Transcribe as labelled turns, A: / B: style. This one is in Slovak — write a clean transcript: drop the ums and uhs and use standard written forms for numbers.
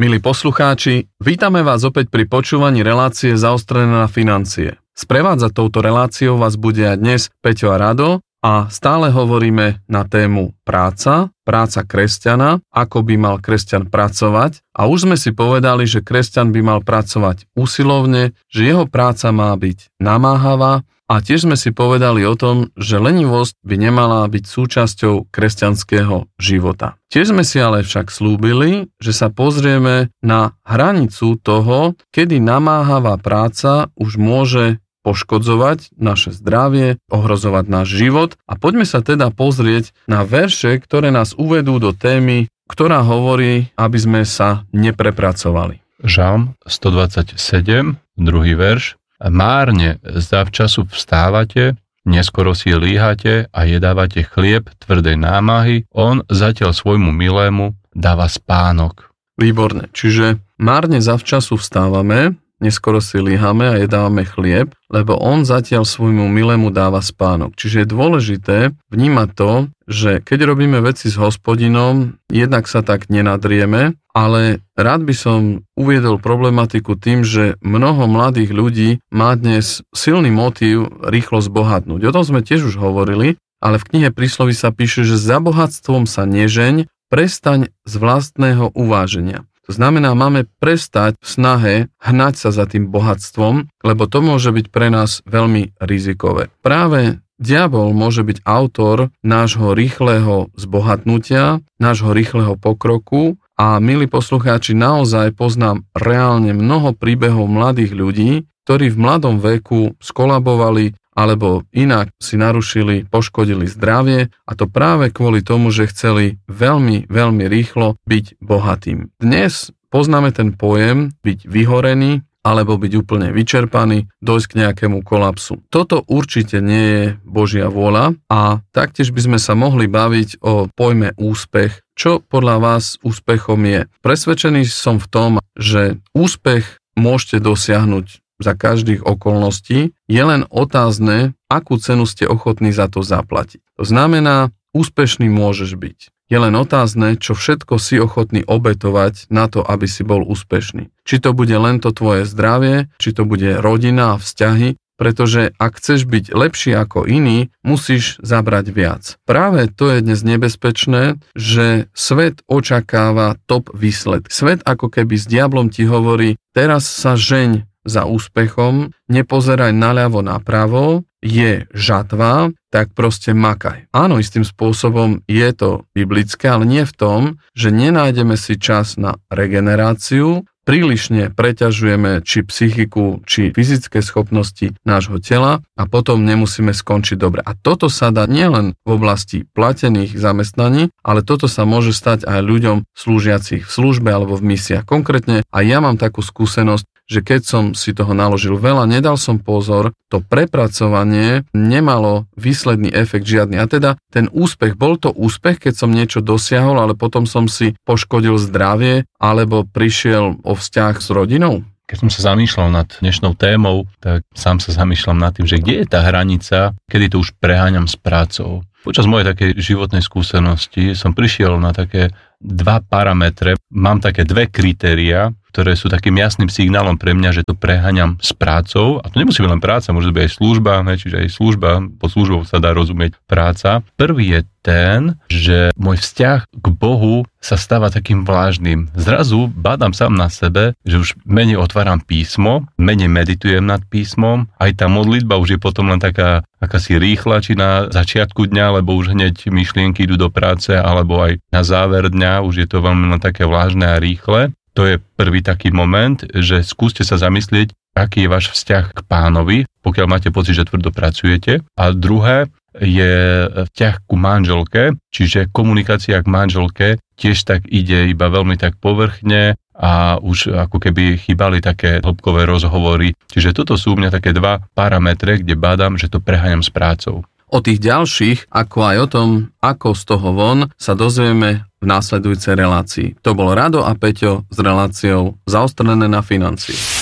A: Milí poslucháči, vítame vás opäť pri počúvaní relácie Zaostrené na financie. Sprevádzať touto reláciou vás bude aj dnes Peťo a Rado a stále hovoríme na tému práca kresťana, ako by mal kresťan pracovať. A už sme si povedali, že kresťan by mal pracovať usilovne, že jeho práca má byť namáhavá. A tiež sme si povedali o tom, že lenivosť by nemala byť súčasťou kresťanského života. Tiež sme si ale však slúbili, že sa pozrieme na hranicu toho, kedy namáhavá práca už môže poškodzovať naše zdravie, ohrozovať náš život. A poďme sa teda pozrieť na verše, ktoré nás uvedú do témy, ktorá hovorí, aby sme sa neprepracovali.
B: Žalm 127, druhý verš. Márne zavčasu vstávate, neskoro si líhate a jedávate chlieb tvrdej námahy, on zatiaľ svojmu milému dáva spánok.
A: Výborne, čiže márne zavčasu vstávame, neskoro si líhame a jedávame chlieb, lebo on zatiaľ svojmu milému dáva spánok. Čiže je dôležité vnímať to, že keď robíme veci s Hospodinom, jednak sa tak nenadrieme, ale rád by som uviedol problematiku tým, že mnoho mladých ľudí má dnes silný motív rýchlo zbohatnúť. O tom sme tiež už hovorili, ale v knihe Prísloví sa píše, že za bohatstvom sa nežeň, prestaň z vlastného uváženia. To znamená, máme prestať v snahe hnať sa za tým bohatstvom, lebo to môže byť pre nás veľmi rizikové. Práve diabol môže byť autor nášho rýchleho zbohatnutia, nášho rýchleho pokroku a milí poslucháči, naozaj poznám reálne mnoho príbehov mladých ľudí, ktorí v mladom veku skolabovali alebo inak si narušili, poškodili zdravie a to práve kvôli tomu, že chceli veľmi, veľmi rýchlo byť bohatým. Dnes poznáme ten pojem byť vyhorený alebo byť úplne vyčerpaný, dojsť k nejakému kolapsu. Toto určite nie je Božia vôľa a taktiež by sme sa mohli baviť o pojme úspech. Čo podľa vás úspechom je? Presvedčený som v tom, že úspech môžete dosiahnuť za každých okolností, je len otázne, akú cenu ste ochotní za to zaplatiť. To znamená, úspešný môžeš byť. Je len otázne, čo všetko si ochotný obetovať na to, aby si bol úspešný. Či to bude len to tvoje zdravie, či to bude rodina a vzťahy, pretože ak chceš byť lepší ako iný, musíš zabrať viac. Práve to je dnes nebezpečné, že svet očakáva top výsledky. Svet ako keby s diablom ti hovorí, teraz sa žeň za úspechom, nepozeraj naľavo napravo, je žatva, tak proste makaj. Áno, istým spôsobom je to biblické, ale nie v tom, že nenájdeme si čas na regeneráciu, prílišne preťažujeme či psychiku, či fyzické schopnosti nášho tela a potom nemusíme skončiť dobre. A toto sa dá nielen v oblasti platených zamestnaní, ale toto sa môže stať aj ľuďom slúžiacich v službe alebo v misiách. Konkrétne a ja mám takú skúsenosť, že keď som si toho naložil veľa, nedal som pozor, to prepracovanie nemalo výsledný efekt žiadny. A teda ten úspech, bol to úspech, keď som niečo dosiahol, ale potom som si poškodil zdravie alebo prišiel o vzťah s rodinou?
B: Keď som sa zamýšľal nad dnešnou témou, tak sám sa zamýšľam nad tým, že kde je tá hranica, kedy to už preháňam s prácou. Počas mojej takej životnej skúsenosti som prišiel na také dva parametre, mám také dve kritériá, ktoré sú takým jasným signálom pre mňa, že to preháňam s prácou. A to nemusí byť len práca, môže to byť aj služba, čiže aj služba, pod službou sa dá rozumieť práca. Prvý je ten, že môj vzťah k Bohu sa stáva takým vlážnym. Zrazu bádam sám na sebe, že už menej otváram písmo, menej meditujem nad písmom, aj tá modlitba už je potom len taká akási rýchla, či na začiatku dňa, lebo už hneď myšlienky idú do práce, alebo aj na záver dňa, už je to veľmi len také vlážne a rýchle. To je prvý taký moment, že skúste sa zamyslieť, aký je váš vzťah k Pánovi, pokiaľ máte pocit, že tvrdo pracujete. A druhé je vzťah ku manželke, čiže komunikácia k manželke tiež tak ide iba veľmi tak povrchne a už ako keby chýbali také hĺbkové rozhovory. Čiže toto sú u mňa také dva parametre, kde bádam, že to preháňam s prácou.
A: O tých ďalších, ako aj o tom, ako z toho von, sa dozvieme v následujúcej relácii. To bol Rado a Peťo s reláciou Zaostrené na financie.